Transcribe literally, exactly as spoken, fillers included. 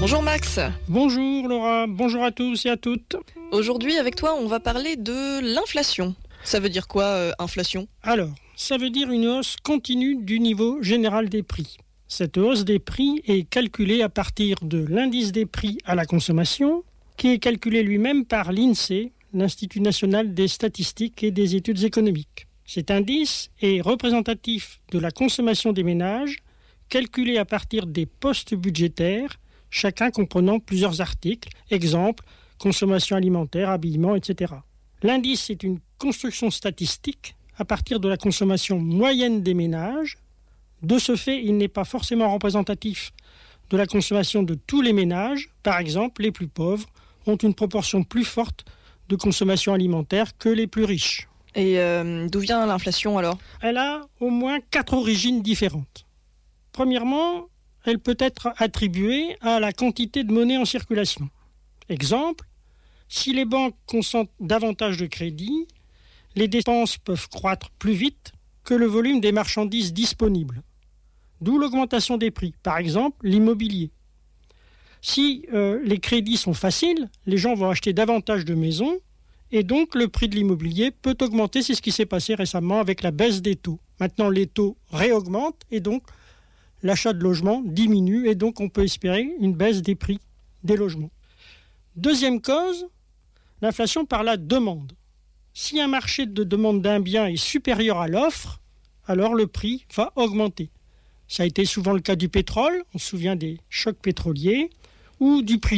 Bonjour Max. Bonjour Laura, bonjour à tous et à toutes. Aujourd'hui avec toi on va parler de l'inflation. Ça veut dire quoi euh, inflation ? Alors, ça veut dire une hausse continue du niveau général des prix. Cette hausse des prix est calculée à partir de l'indice des prix à la consommation, qui est calculé lui-même par l'INSEE, l'Institut national des statistiques et des études économiques. Cet indice est représentatif de la consommation des ménages, calculé à partir des postes budgétaires, chacun comprenant plusieurs articles, exemple, consommation alimentaire, habillement, et cetera. L'indice est une construction statistique à partir de la consommation moyenne des ménages. De ce fait, il n'est pas forcément représentatif de la consommation de tous les ménages. Par exemple, les plus pauvres ont une proportion plus forte de consommation alimentaire que les plus riches. Et euh, d'où vient l'inflation alors ? Elle a au moins quatre origines différentes. Premièrement, elle peut être attribuée à la quantité de monnaie en circulation. Exemple, si les banques consentent davantage de crédits, les dépenses peuvent croître plus vite que le volume des marchandises disponibles. D'où l'augmentation des prix. Par exemple, l'immobilier. Si euh, les crédits sont faciles, les gens vont acheter davantage de maisons et donc le prix de l'immobilier peut augmenter. C'est ce qui s'est passé récemment avec la baisse des taux. Maintenant, les taux réaugmentent et donc l'achat de logements diminue et donc on peut espérer une baisse des prix des logements. Deuxième cause, l'inflation par la demande. Si un marché de demande d'un bien est supérieur à l'offre, alors le prix va augmenter. Ça a été souvent le cas du pétrole, on se souvient des chocs pétroliers, ou du prix